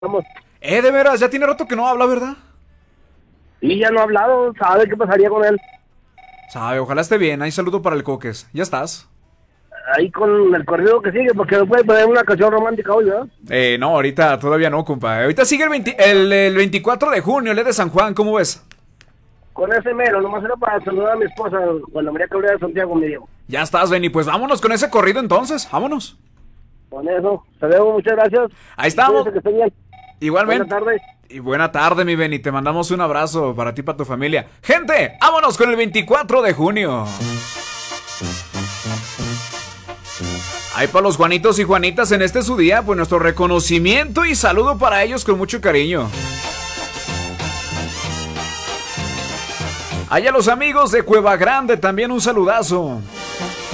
Vamos. De veras, ya tiene rato que no habla, ¿verdad? Y ya no ha hablado, ¿sabe qué pasaría con él? Sabe, ojalá esté bien. Ahí saludo para el Coques. ¿Ya estás? Ahí con el corrido que sigue, porque no puede poner una canción romántica hoy, ¿verdad? No, ahorita todavía no, compa. Ahorita sigue el 24 de junio, el de San Juan, ¿cómo ves? Con ese mero, nomás era para saludar a mi esposa, Juana María Cabrera de Santiago, me dijo. Ya estás, Benny. Pues vámonos con ese corrido entonces. Vámonos. Con eso, te veo, muchas gracias. Ahí estamos. Cuídense, que estén bien. Buenas Igualmente. tardes. Y buena tarde, mi Benny. Te mandamos un abrazo para ti y para tu familia. Gente, vámonos con el 24 de junio. Hay para los Juanitos y Juanitas en este su día, pues nuestro reconocimiento y saludo para ellos con mucho cariño. Hay a los amigos de Cueva Grande también un saludazo.